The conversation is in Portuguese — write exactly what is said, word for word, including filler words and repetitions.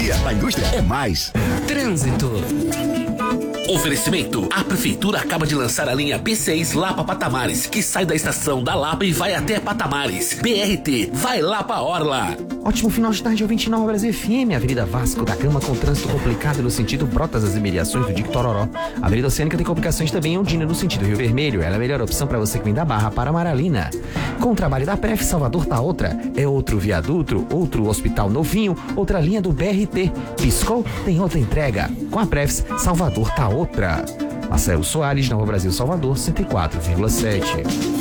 Energia, a indústria é mais. Trânsito. Oferecimento. A Prefeitura acaba de lançar a linha B seis Lapa Patamares, que sai da estação da Lapa e vai até Patamares. B R T, vai lá pra Orla. Ótimo final de tarde, ouvinte Nova Brasil F M. Avenida Vasco da Gama com trânsito complicado no sentido Brotas das imediações do Dique Tororó. A Avenida Oceânica tem complicações também em Ondina no sentido Rio Vermelho. Ela é a melhor opção para você que vem da Barra para Maralina. Com o trabalho da Pref, Salvador tá outra. É outro viaduto, outro hospital novinho, outra linha do B R T. Piscou, tem outra entrega. Com a Pref, Salvador tá outra. Marcelo Soares, Nova Brasil Salvador, cento e quatro vírgula sete.